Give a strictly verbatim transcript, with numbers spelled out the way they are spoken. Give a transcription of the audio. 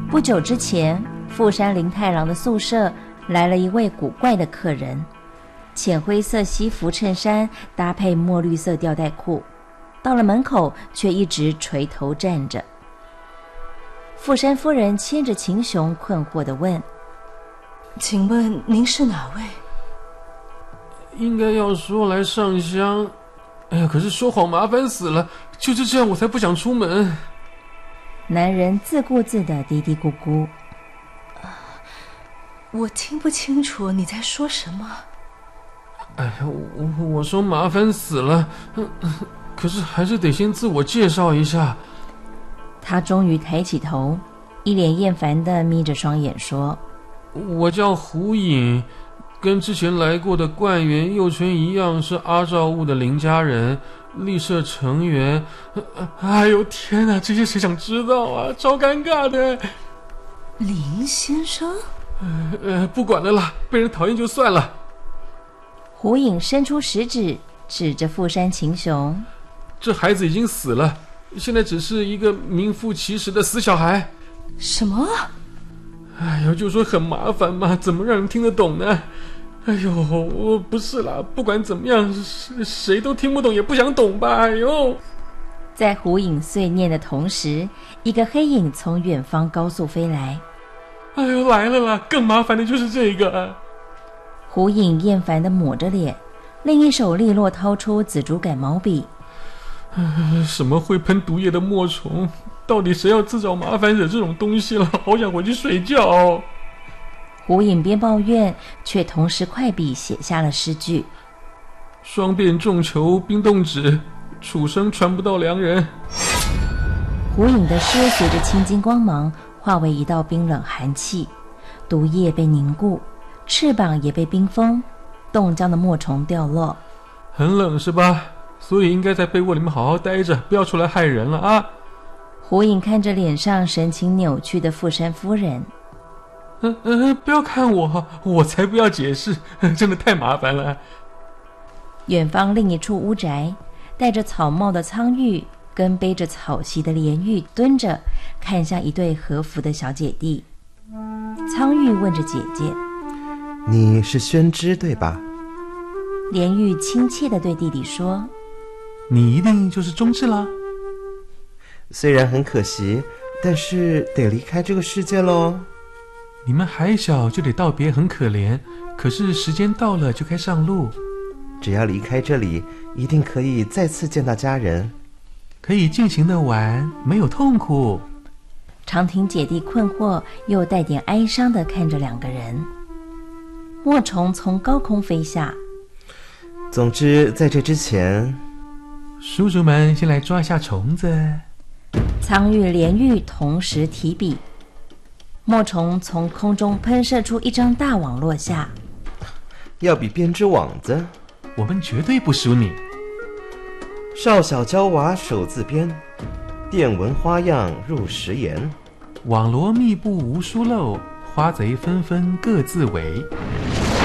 不久之前，富山林太郎的宿舍来了一位古怪的客人，浅灰色西服衬衫搭配墨绿色吊带裤，到了门口却一直垂头站着。富山夫人牵着秦雄困惑地问： 请问您是哪位？ 应该要说来上香，哎呀，可是说好麻烦死了，就是这样我才不想出门。 男人自顾自地嘀嘀咕咕： 我听不清楚你在说什么。 哎呀，我我说麻烦死了，可是还是得先自我介绍一下。 他终于抬起头，一脸厌烦地眯着双眼说： 我叫胡隐，跟之前来过的冠元、佑春一样，是阿照务的林家人，立社成员。哎呦天哪，这些谁想知道啊，超尴尬的。 林先生？ 呃，不管了啦，被人讨厌就算了。 胡隐伸出食指指着富山秦雄： 这孩子已经死了，现在只是一个名副其实的死小孩。 什么？ 哎呦，就说很麻烦嘛，怎么让人听得懂呢？哎呦，我不是啦，不管怎么样，谁都听不懂也不想懂吧。哎呦， 在胡隐碎念的同时，一个黑影从远方高速飞来。 哎呦，来了啦，更麻烦的就是这个。 胡隐厌烦地抹着脸，另一手利落掏出紫竹杆毛笔。 呃、什么会喷毒液的墨虫？到底谁要自找麻烦惹这种东西了？好想回去睡觉哦。 胡隐边抱怨，却同时快笔写下了诗句： 双变重球冰冻纸，楚生传不到良人。 胡隐的诗随着青金光芒化为一道冰冷寒气，毒液被凝固，翅膀也被冰封，冻僵的墨虫掉落。 很冷是吧？所以应该在被窝里面好好待着，不要出来害人了啊。 胡隐看着脸上神情扭曲的富山夫人： 嗯嗯，不要看我，我才不要解释，真的太麻烦了。 远方另一处屋宅，戴着草帽的苍玉跟背着草席的莲玉蹲着，看向一对和服的小姐弟。苍玉问着姐姐： 你是宣之对吧？ 莲玉亲切地对弟弟说： 你一定就是忠志啦。 虽然很可惜，但是得离开这个世界咯。 你们还小就得道别，很可怜，可是时间到了就该上路。 只要离开这里，一定可以再次见到家人， 可以尽情的玩，没有痛苦。 长亭姐弟困惑又带点哀伤地看着两个人。墨虫从高空飞下。 总之在这之前， 叔叔们先来抓下虫子。 苍玉莲玉同时提笔，墨虫从空中喷射出一张大网落下。 要比编织网子， 我们绝对不输你。 少小娇娃手自编，电纹花样入时言。 网罗密布无疏漏，花贼纷纷各自围。